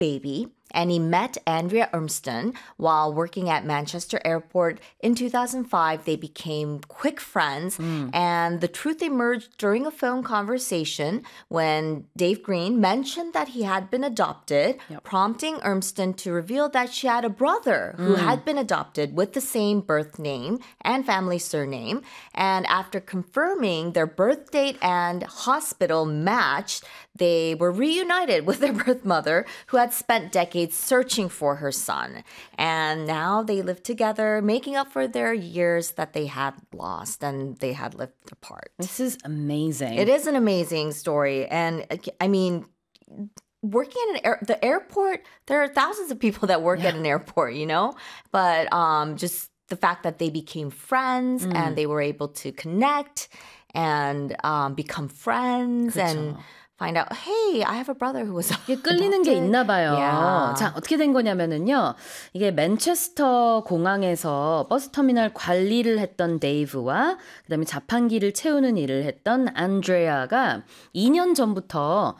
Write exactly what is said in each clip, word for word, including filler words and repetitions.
baby. And he met Andrea Urmston while working at Manchester Airport. In two thousand five, they became quick friends. Mm. And the truth emerged during a phone conversation when Dave Green mentioned that he had been adopted, yep. prompting Urmston to reveal that she had a brother who mm. had been adopted with the same birth name and family surname. And after confirming their birth date and hospital matched, they were reunited with their birth mother, who had spent decades searching for her son. And now they live together, making up for their years that they had lost and they had lived apart. This is amazing. It is an amazing story. And I mean, working at an air, the airport, there are thousands of people that work yeah. at an airport, you know? But um, just the fact that they became friends mm. and they were able to connect and um, become friends 그쵸. and find out, hey, I have a brother who was 이게 끌리는 게 있나 봐요. Yeah. 자, 어떻게 된 거냐면은요. 이게 맨체스터 공항에서 버스터미널 관리를 했던 데이브와 그다음에 자판기를 채우는 일을 했던 안드레아가 이 년 전부터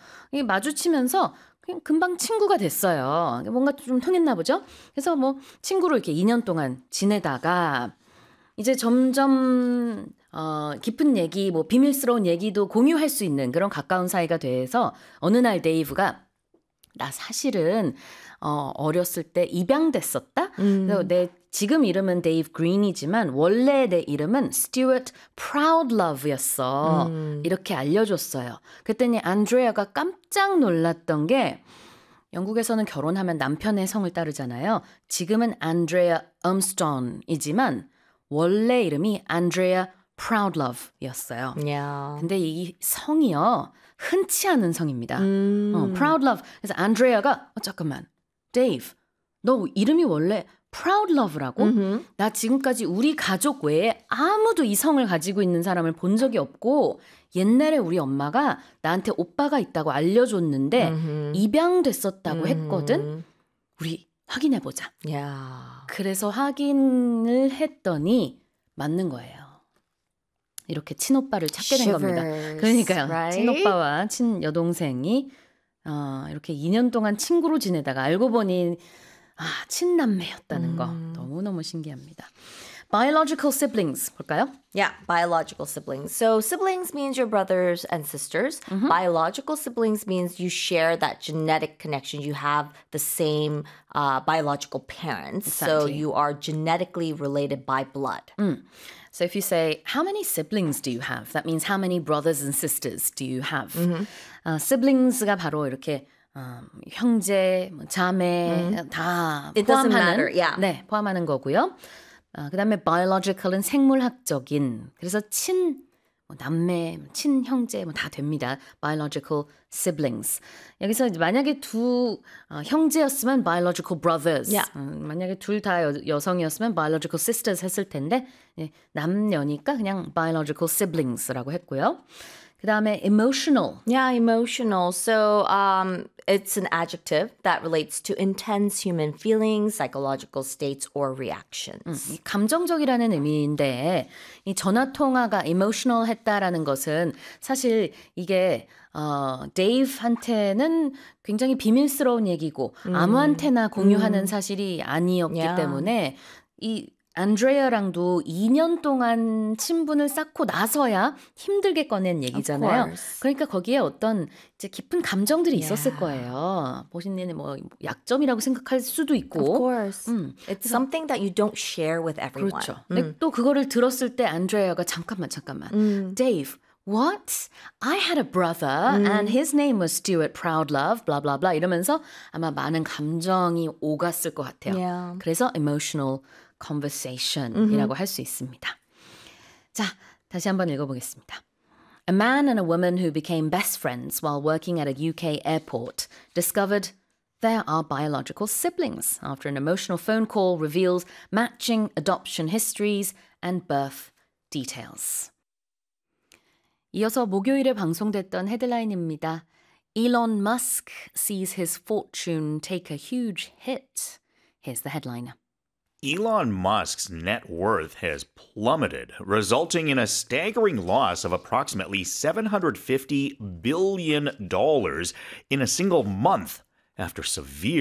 마주치면서 그냥 금방 친구가 됐어요. 뭔가 좀 통했나 보죠? 그래서 뭐 친구로 이렇게 이 년 동안 지내다가 이제 점점 어, 깊은 얘기, 뭐 비밀스러운 얘기도 공유할 수 있는 그런 가까운 사이가 돼서 어느 날 데이브가 나 사실은 어, 어렸을 때 입양됐었다. 음. 그래서 내 지금 이름은 데이브 그린이지만 원래 내 이름은 스튜어트 프라우드러브였어. 음. 이렇게 알려줬어요. 그랬더니 안드레아가 깜짝 놀랐던 게 영국에서는 결혼하면 남편의 성을 따르잖아요. 지금은 안드레아 엄스톤이지만 원래 이름이 안드레아 프라우드러브였어요. Yeah. 근데 이 성이요. 흔치 않은 성입니다. 음. 어, 프라우드러브. 그래서 안드레아가 어, 잠깐만. 데이브, 너 이름이 원래 프라우드러브라고? Mm-hmm. 나 지금까지 우리 가족 외에 아무도 이 성을 가지고 있는 사람을 본 적이 없고 옛날에 우리 엄마가 나한테 오빠가 있다고 알려줬는데 mm-hmm. 입양됐었다고 mm-hmm. 했거든. 우리 확인해보자. Yeah. 그래서 확인을 했더니 맞는 거예요. 이렇게 친오빠를 찾게 된 Shivers, 겁니다. 그러니까요. right? 친오빠와 친여동생이 어, 이렇게 이 년 동안 친구로 지내다가 알고 보니 아, 친남매였다는 거 음. 너무너무 신기합니다. Biological siblings 볼까요? Yeah, biological siblings. So siblings means your brothers and sisters. Mm-hmm. Biological siblings means you share that genetic connection. You have the same uh, biological parents. Exactly. So you are genetically related by blood. 음. So if you say, how many siblings do you have? That means how many brothers and sisters do you have? Mm-hmm. Uh, siblings가 바로 이렇게 어, 형제, 뭐, 자매 mm-hmm. 다 It doesn't 포함하는, matter. Yeah. 네, 포함하는 거고요. 어, 그다음에 biological은 생물학적인. 그래서 친 뭐, 남매, 친형제 뭐 다 됩니다. Biological siblings. 여기서 만약에 두 어, 형제였으면 biological brothers. Yeah. 어, 만약에 둘 다 여성이었으면 biological sisters 했을 텐데 예, 남녀니까 그냥 biological siblings라고 했고요. 그 다음에 emotional. Yeah, emotional. So um, it's an adjective that relates to intense human feelings, psychological states, or reactions. 음, 감정적이라는 의미인데 이 전화통화가 emotional 했다라는 것은 사실 이게 어, 데이브한테는 굉장히 비밀스러운 얘기고 음. 아무한테나 공유하는 음. 사실이 아니었기 yeah. 때문에 이 안드레아랑도 이 년 동안 친분을 쌓고 나서야 힘들게 꺼낸 얘기잖아요. 그러니까 거기에 어떤 이제 깊은 감정들이 yeah. 있었을 거예요. 보신님이 뭐 약점이라고 생각할 수도 있고. Of course. 음. It's something that you don't share with everyone. 그렇죠. 음. 근데 또 그거를 들었을 때 안드레아가 잠깐만 잠깐만. 음. Dave, what? I had a brother 음. and his name was Stuart Proudlove, blah blah blah 이러면서 아마 많은 감정이 오갔을 것 같아요. Yeah. 그래서 emotional conversation이라고 할 수 있습니다. 자, 다시 한번 읽어보겠습니다. A man and a woman who became best friends while working at a U K airport discovered there are biological siblings after an emotional phone call reveals matching adoption histories and birth details. 이어서 목요일에 방송됐던 헤드라인입니다. Elon Musk sees his fortune take a huge hit. Here's the headline. Elon Musk's net worth has plummeted, resulting in a staggering loss of approximately seven hundred fifty billion dollars in a single month. after severe